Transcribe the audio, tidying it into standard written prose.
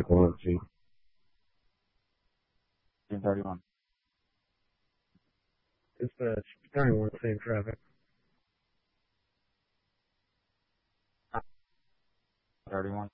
traffic 102. 1031. Dispatch, 31, same traffic. 31.